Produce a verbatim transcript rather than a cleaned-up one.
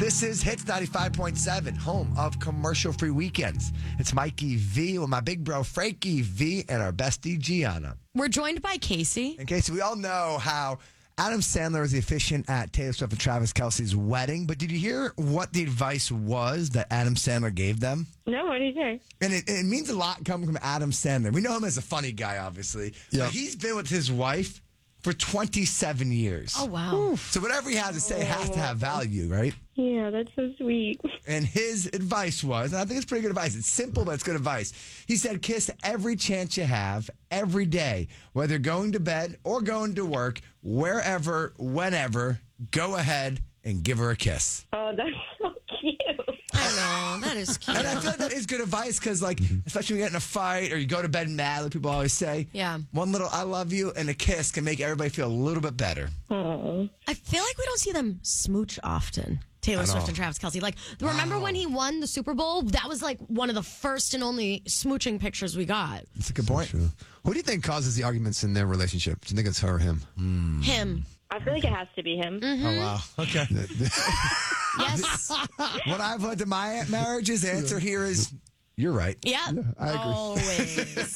This is Hits ninety-five point seven, home of commercial-free weekends. It's Mikey V with my big bro Frankie V and our bestie Gianna. We're joined by Casey. And Casey, we all know how Adam Sandler was the officiant at Taylor Swift and Travis Kelce's wedding, but did you hear what the advice was that Adam Sandler gave them? No, what did he say? And it, it means a lot coming from Adam Sandler. We know him as a funny guy, obviously. Yeah. But he's been with his wife for twenty-seven years. Oh, wow. So whatever he has to say has to have value, right? Yeah, that's so sweet. And his advice was, and I think it's pretty good advice. It's simple, but it's good advice. He said, kiss every chance you have, every day, whether going to bed or going to work, wherever, whenever, go ahead and give her a kiss. Oh, that's so cute. I know. That is cute. And I feel like that is good advice because, like, especially when you get in a fight or you go to bed mad, like people always say. Yeah. One little I love you and a kiss can make everybody feel a little bit better. Oh. I feel like we don't see them smooch often. Taylor I Swift know. and Travis Kelce. Like, remember when he won the Super Bowl? That was like one of the first and only smooching pictures we got. That's a good point. True. Who do you think causes the arguments in their relationship? Do you think it's her or him? Him. I feel like it has to be him. Mm-hmm. Oh, wow. Okay. Yes. What I've learned in my marriage's answer here is, you're right. Yeah. I agree. Always.